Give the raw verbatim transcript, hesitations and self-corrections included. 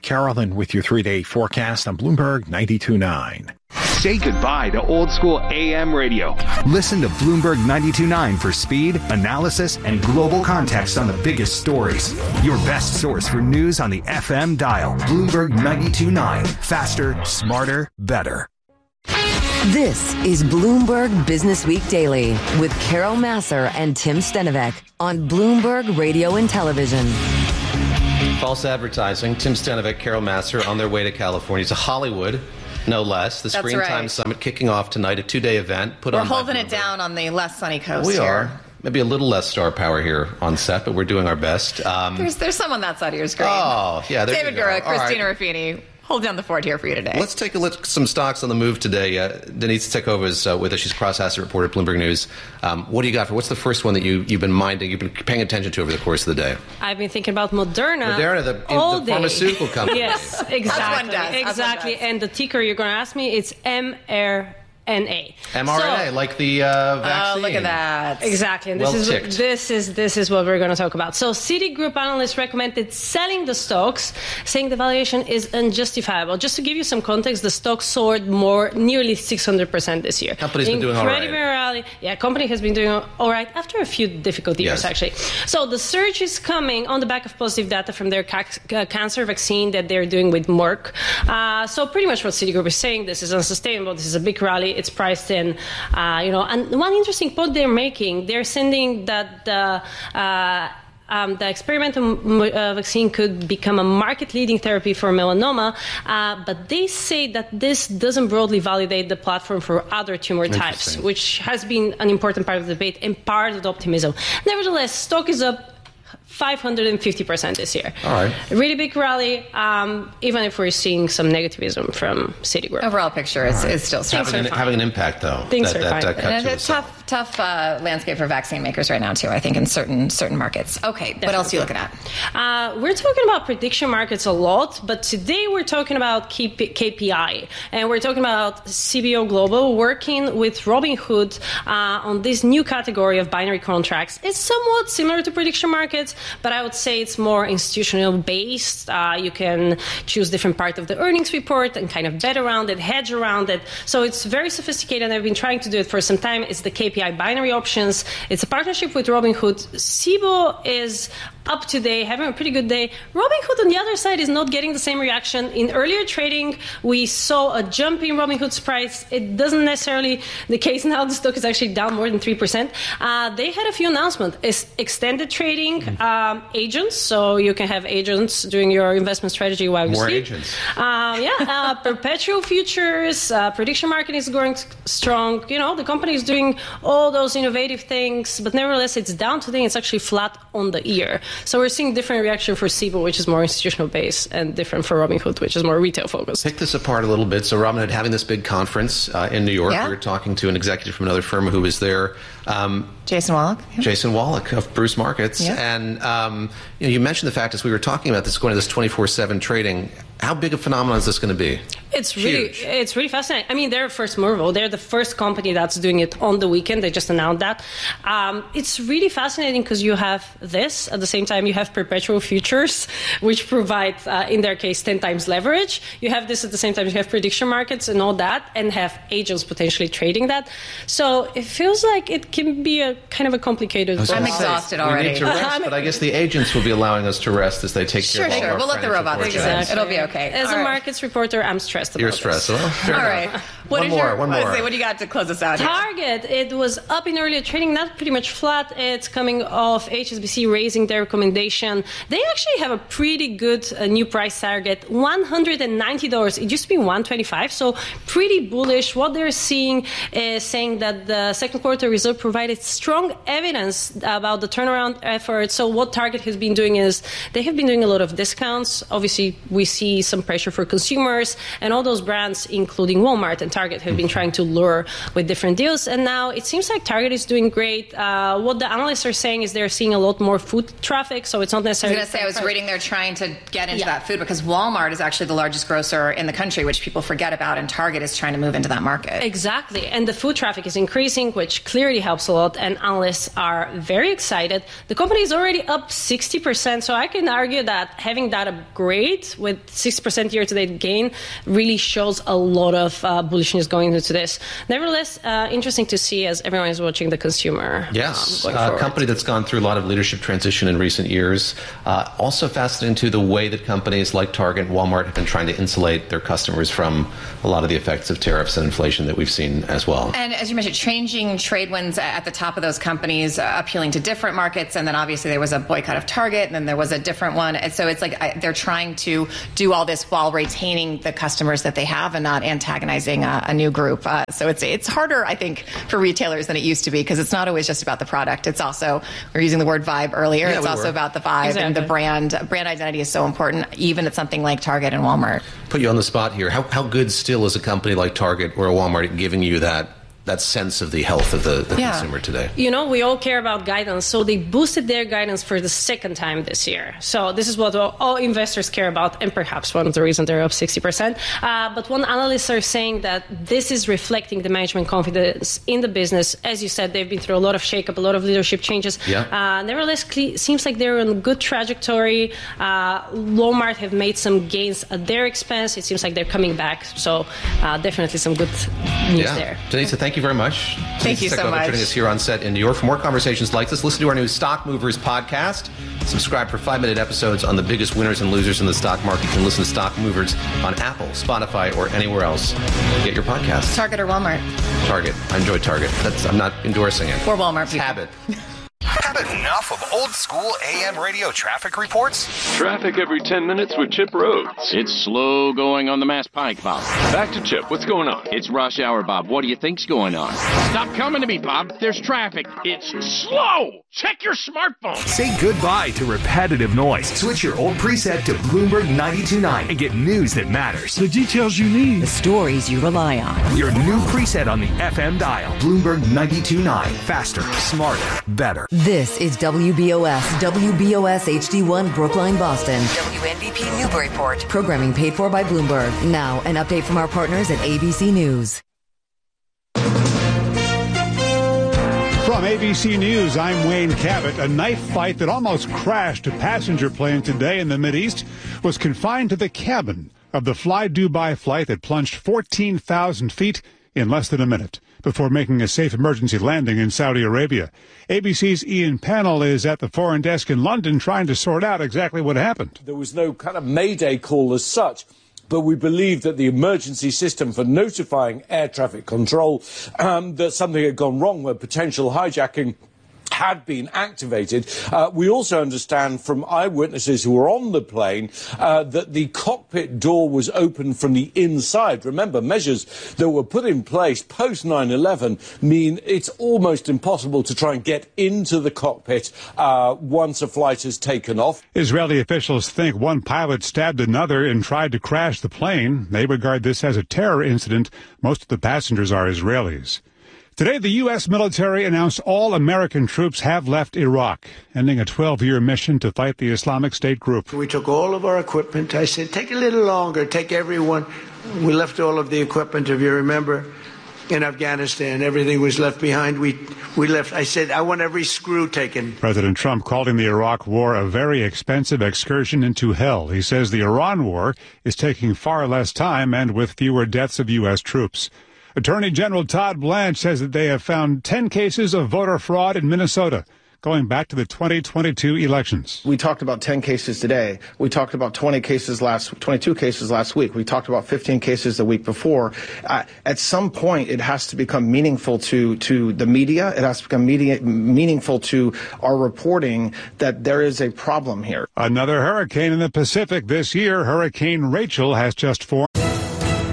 Carolyn with your three-day forecast on Bloomberg ninety-two point nine. Say goodbye to old school A M radio. Listen to Bloomberg ninety-two point nine for speed, analysis, and global context on the biggest stories. Your best source for news on the F M dial. Bloomberg ninety-two point nine. Faster, smarter, better. This is Bloomberg Business Week Daily with Carol Massar and Tim Stenovec on Bloomberg Radio and Television. False advertising. Tim Stenovec, Carol Massar on their way to California to Hollywood. No less. The That's Screen right. Time Summit kicking off tonight, a two-day event. Put we're on holding it down on the less sunny coast. We here. are. Maybe a little less star power here on set, but we're doing our best. Um, There's there's some on that side of your screen. Oh, yeah. There David you go. Gura, All Christina right. Ruffini, hold down the fort here for you today. Let's take a look at some stocks on the move today. Uh, Denise Tekova is uh, with us. She's cross-asset reporter at Bloomberg News. Um, what do you got for? What's the first one that you, you've been minding, you've been paying attention to over the course of the day? I've been thinking about Moderna. Moderna, the, all the day. pharmaceutical company. Yes, exactly. As one does. As one Exactly. does. And the ticker you're going to ask me, it's M R N A. mRNA, So, like the uh, vaccine. Oh, look at that. Exactly. And this Well is ticked. this is this is what we're going to talk about. So Citigroup analysts recommended selling the stocks, saying the valuation is unjustifiable. Just to give you some context, the stock soared more, nearly six hundred percent this year. Company's been doing all right. Incredible rally. Yeah, company has been doing all right after a few difficult years, Yes. actually. So the surge is coming on the back of positive data from their ca- uh, cancer vaccine that they're doing with Merck. Uh, so pretty much what Citigroup is saying, this is unsustainable. This is a big rally. It's priced in. Uh, you know, and one interesting point they're making, they're sending that the uh, um, the experimental uh, vaccine could become a market-leading therapy for melanoma, uh, but they say that this doesn't broadly validate the platform for other tumor types, Interesting. which has been an important part of the debate and part of the optimism. Nevertheless, stock is up five hundred fifty percent this year. All right. A really big rally, um, even if we're seeing some negativism from Citigroup. Overall picture is, is still strong. Having an, having an impact, though. Things that, are that, fine. that cut And to it's the a tough, tough uh, landscape for vaccine makers right now, too, I think, in certain certain markets. Okay, what else are you looking at? Uh, we're talking about prediction markets a lot, but today we're talking about K P I, and we're talking about C B O Global working with Robinhood uh, on this new category of binary contracts. It's somewhat similar to prediction markets, but I would say it's more institutional based. Uh, you can choose different parts of the earnings report and kind of bet around it, hedge around it. So it's very sophisticated, and I've been trying to do it for some time. It's the K P I binary options. It's a partnership with Robinhood. C B O is up today, having a pretty good day. Robinhood on the other side is not getting the same reaction. In earlier trading, we saw a jump in Robinhood's price. It doesn't necessarily the case now. The stock is actually down more than three percent. Uh, they had a few announcements. It's extended trading um, agents, so you can have agents doing your investment strategy while you More sleep. agents. Uh, yeah, uh, perpetual futures, uh, prediction market is growing s- strong. You know, the company is doing all those innovative things, but nevertheless, it's down today. It's actually flat on the year. So we're seeing different reaction for C B O, which is more institutional based, and different for Robinhood, which is more retail focused. Pick this apart a little bit. So Robinhood having this big conference uh, in New York. Yeah. We were talking to an executive from another firm who was there. Um, Jason Wallach? Jason Wallach of Bruce Markets. Yeah. And um, you know, you mentioned the fact as we were talking about this going to this twenty-four seven trading. How big a phenomenon is this going to be? It's really, Huge. it's really fascinating. I mean, they're first mover. They're the first company that's doing it on the weekend. They just announced that. Um, it's really fascinating because you have this at the same time. You have perpetual futures, which provide, uh, in their case, ten times leverage. You have this at the same time. You have prediction markets and all that, and have agents potentially trading that. So it feels like it can be a kind of a complicated. I was I'm gonna say, exhausted we already. need to rest, but I guess the agents will be allowing us to rest as they take Sure, care of all sure. of our We'll let the financial robots do it. forecasts. It'll be okay. As All a right. markets reporter, I'm stressed about You're this. stressed. Well, fair All enough. right. What One is more, your, one let's more. see, what do you got to close us out here? Target, it was up in earlier trading, not pretty much flat. It's coming off H S B C raising their recommendation. They actually have a pretty good uh, new price target, one hundred ninety dollars. It used to be one hundred twenty-five dollars, so pretty bullish. What they're seeing is saying that the second quarter result provided strong evidence about the turnaround effort. So what Target has been doing is they have been doing a lot of discounts. Obviously, we see some pressure for consumers, and all those brands, including Walmart and Target, have been trying to lure with different deals. And now it seems like Target is doing great. Uh, what the analysts are saying is they're seeing a lot more food traffic, so it's not I was necessarily. going to say, I was reading they're trying to get into Yeah. that food because Walmart is actually the largest grocer in the country, which people forget about, and Target is trying to move into that market. Exactly. And the food traffic is increasing, which clearly helps a lot, and analysts are very excited. The company is already up sixty percent, so I can argue that having that upgrade with sixty percent year-to-date gain really shows a lot of uh, bullishness going into this. Nevertheless, uh, interesting to see as everyone is watching the consumer. Yes, um, a company that's gone through a lot of leadership transition in recent years. Uh, also fascinating to the way that companies like Target and Walmart have been trying to insulate their customers from a lot of the effects of tariffs and inflation that we've seen as well. And as you mentioned, changing trade winds at the top of those companies, uh, appealing to different markets, and then obviously there was a boycott of Target, and then there was a different one. And so it's like I, they're trying to do all this while retaining the customers that they have and not antagonizing a, a new group. Uh, so it's it's harder, I think, for retailers than it used to be, because it's not always just about the product. It's also, we were using the word vibe earlier. Yeah, it's we also were. about the vibe Exactly. and the brand. Brand identity is so important, even at something like Target and Walmart. Put you on the spot here. How, how good still is a company like Target or a Walmart at giving you that that sense of the health of the, the Yeah. consumer today? You know, we all care about guidance, so they boosted their guidance for the second time this year. So this is what all, all investors care about, and perhaps one of the reasons they're up sixty percent. Uh, but one analysts are saying that this is reflecting the management confidence in the business. As you said, they've been through a lot of shakeup, a lot of leadership changes. Yeah. Uh, nevertheless, cle- seems like they're on a good trajectory. Uh, Walmart have made some gains at their expense. It seems like they're coming back. So uh, definitely some good news Yeah. there. Denise, thank you very much. Thank you so much. Joining us here on set in New York. For more conversations like this, listen to our new Stock Movers podcast. Subscribe for five-minute episodes on the biggest winners and losers in the stock market. You can listen to Stock Movers on Apple, Spotify, or anywhere else you get your podcasts. Target or Walmart? Target. I enjoy Target. That's, I'm not endorsing it. Or Walmart It's people. habit. Had enough of old school A M radio traffic reports? Traffic every ten minutes with Chip Rhodes. It's slow going on the Mass Pike, Bob. Back to Chip. What's going on? It's rush hour, Bob. What do you think's going on? Stop coming to me, Bob. There's traffic. It's slow. Check your smartphone. Say goodbye to repetitive noise. Switch your old preset to Bloomberg ninety-two point nine and get news that matters. The details you need. The stories you rely on. Your new preset on the F M dial. Bloomberg ninety-two point nine. Faster, smarter, better. This is W B O S, W B O S H D one Brookline, Boston. W N B P Newburyport. Programming paid for by Bloomberg. Now, an update from our partners at A B C News. From A B C News, I'm Wayne Cabot. A knife fight that almost crashed a passenger plane today in the Mideast was confined to the cabin of the Fly Dubai flight that plunged fourteen thousand feet in less than a minute before making a safe emergency landing in Saudi Arabia. A B C's Ian Pannell is at the foreign desk in London trying to sort out exactly what happened. There was no kind of mayday call as such, but we believe that the emergency system for notifying air traffic control um, that something had gone wrong with potential hijacking had been activated. Uh, we also understand from eyewitnesses who were on the plane uh, that the cockpit door was open from the inside. Remember, measures that were put in place post nine eleven mean it's almost impossible to try and get into the cockpit uh, once a flight has taken off. Israeli officials think one pilot stabbed another and tried to crash the plane. They regard this as a terror incident. Most of the passengers are Israelis. Today, the U S military announced all American troops have left Iraq, ending a twelve-year mission to fight the Islamic State group. We took all of our equipment. I said, take a little longer, take everyone. We left all of the equipment, if you remember, in Afghanistan. Everything was left behind. We we left. I said, I want every screw taken. President Trump calling the Iraq war a very expensive excursion into hell. He says the Iran war is taking far less time and with fewer deaths of U S troops. Attorney General Todd Blanche says that they have found ten cases of voter fraud in Minnesota, going back to the twenty twenty-two elections. We talked about ten cases today. We talked about twenty cases last, twenty-two cases last week. We talked about fifteen cases the week before. Uh, at some point, it has to become meaningful to, to the media. It has to become media, meaningful to our reporting that there is a problem here. Another hurricane in the Pacific this year. Hurricane Rachel has just formed.